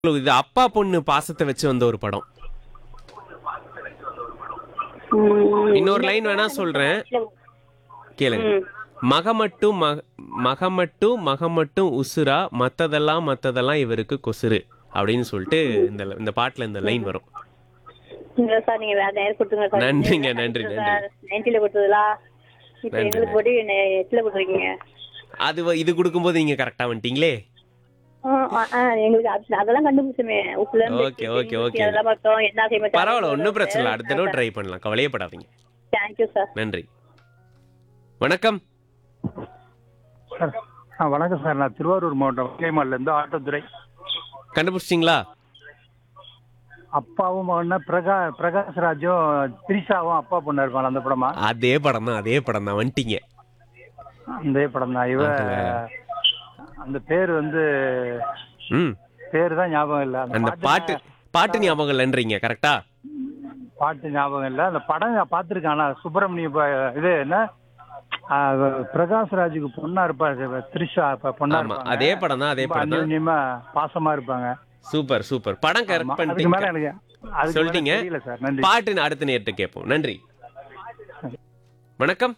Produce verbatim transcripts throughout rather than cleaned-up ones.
இது அப்பா பொண்ணு பாசத்தை வச்சு வந்த ஒரு படம். ம், இன்னொரு இந்த லைன் வேணா படம் சொல்றேன், எனக்கு கேளுங்க. ம். மகமட்டும் மக மகமட்டும் மகமட்டும் உசுரா, மத்ததெல்லாம் மத்ததெல்லாம் இவருக்கு கொசுரு அப்படின்னு சொல்லிட்டு இந்த இந்த பாட்டுல இந்த லைன் வரும். இல்ல சார், நீங்க வேற நேரம் கொடுத்துங்க சார். நன்றிங்க, என்ன நன்றி, கண்டுபிடிச்சது நன்றி. சார்? நைன்டில கொடுத்ததுலா இப்ப நன்றி, எங்களுக்கு நன்றி. போட்டு எட்டுல கொடுத்துருக்கீங்க. அது வ- இது கொடுக்கும்போது நீங்க கரெக்டா வந்துட்டீங்களே. ஆ, ஆ, ஆ, எங்களுக்கு அது- அதெல்லாம் கண்டுபிடிச்சுமே. உப்புல இருந்து ஓகே ஓகே ஓகே அதெல்லாம் பார்த்தோம். என்ன செய்ய பரவாயில்ல, ஒன்றும் பிரச்சனை இல்லை. அடுத்த தடவை ட்ரை பண்ணலாம், கவலையப்படாதீங்க. Thank you sir. நன்றி. வணக்கம். சார் ஆ வணக்கம் சார். நான் திருவாரூர் மாவட்டம் வகைமாலேருந்து ஆட்டோதுரை. கண்டுபிடிச்சிங்களா? அப்பாவும் மகன்னா பிரகா பிரகாஷ்ராஜும் திரிஷாவும் அப்பா பொண்ணு இருப்பாங்க. அந்த படமா? அதே படம் தான், அதே படம் தான், வந்துட்டீங்க. அந்த படம் தான். இவ அந்த பேர் வந்து ம் பேர் தான் ஞாபகம் இல்லை. அந்த பாட்டு பாட்டு ஞாபகம் இல்லைன்றீங்க, கரெக்டா? பாட்டு ஞாபகம் இல்லை. அந்த படம் நான் பார்த்துருக்கேன். ஆனால் சுப்பிரமணிய ப- இது என்ன ஆ, பிரகாஷ்ராஜுக்கு பொண்ணா இருப்பா திரிஷா இப்ப பொண்ணா ஆமா, இருப்பாங்க. அதே படம் தான், அதே ரொம்ப படம் தான். அந்யோன்யமா பாசமா இருப்பாங்க. சூப்பர் சூப்பர், படம் ஆமா. கரெக்ட் அதுக்கு மேல பண்ணிட்டீங்க, எனக்கு அதுக்கு மேல சொல்லிட்டீங்க. தெரியல சார். நன்றி. பாட்டு அடுத்த நேரத்தை கேட்போம். நன்றி. வணக்கம்.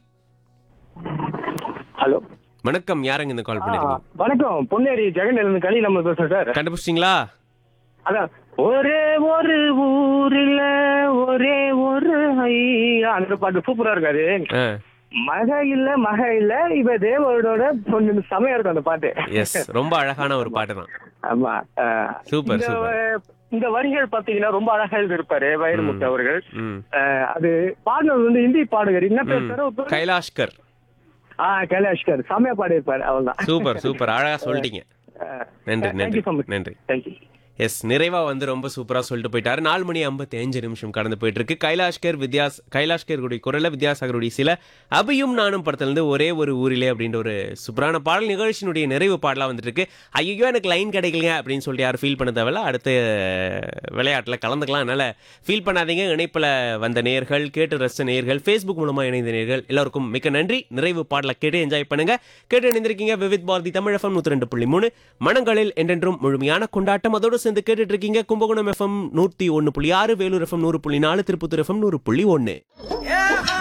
ஹலோ, வணக்கம், யாருங்க இந்த கால் பண்ணிருக்கீங்க? வணக்கம். பொன்னேரி ஜெகன் இருந்து களி நம்ம பேசுறேன் சார். கண்டுபிடிச்சிங்களா? அதான் ஒரே ஒரு ஊரில் ஒரே ஒரு ஐயா, அந்த பாட்டு சூப்பரா இருக்காது. ஆ, மக இல்ல மக இல்ல இவ தேவோட கொஞ்சம் செமையா இருக்கும் அந்த பாட்டு. எஸ், ரொம்ப அழகான ஒரு பாட்டு தான். ஆமா. ஆ, சூப்பர், இந்த சூப்பர். இந்த வரிகள் பாத்தீங்கன்னா ரொம்ப அழகா எழுதியிருப்பாரு வைரமுத்து அவர்கள். ம் ஆ, அது பாடுனது வந்து இந்தி பாடுகர். என்ன ம். பேசுறாரு? கைலாஷ்கர். ஆ, கைலாஷ்கர். செமையா பாடி இருப்பாரு. அவள்தான். சூப்பர் சூப்பர், அழகா சொல்லிட்டீங்க. நன்றி நன்றி தேங்க்யூ ஸோ மச். நன்றி. தேங்க்யூ. எஸ், நிறைவா வந்து ரொம்ப சூப்பரா சொல்லிட்டு போயிட்டாரு. நாலு மணி ஐம்பத்தி அஞ்சு நிமிஷம் கடந்து போயிட்டு இருக்கு. கைலாஷ்கர் வித்யாஸ் கைலாஷ்கருடைய குரல்ல வித்யாசாகருடைய சில அபியும் நானும் படத்திலிருந்து ஒரே ஒரு ஊரிலே அப்படின்ற ஒரு சூப்பரான பாடல் நிகழ்ச்சியினுடைய நிறைவு பாடலா வந்துட்டு இருக்கு. ஐயோ எனக்கு லைன் கிடைக்கலங்க அப்படின்னு சொல்லிட்டு யாரும் ஃபீல் பண்ண தேவையில்ல. அடுத்த விளையாட்டுல கலந்துக்கலாம், அதனால ஃபீல் பண்ணாதீங்க. இணைப்புல வந்த நேயர்கள், கேட்டு ரசித்த நேயர்கள், ஃபேஸ்புக் மூலமா இணைந்த நேயர்கள் எல்லாருக்கும் மிக்க நன்றி. நிறைவு பாடலை கேட்டு என்ஜாய் பண்ணுங்க. கேட்டு இணைந்திருக்கீங்க விவித் பாரதி தமிழ் எஃப்எம் நூத்தி ரெண்டு புள்ளி மூணு, மனங்களில் என்றென்றும் முழுமையான கொண்டாட்டம். அதோடு சேர்ந்து கேட்டுட்டு இருக்கீங்க கும்பகோணம் எஃப்எம் நூத்தி ஒன்னு புள்ளி ஆறு, வேலூர் எஃப்எம் நூறு புள்ளி நாலு, திருப்பத்தூர் எஃப்எம் நூறு புள்ளி ஒன்னு.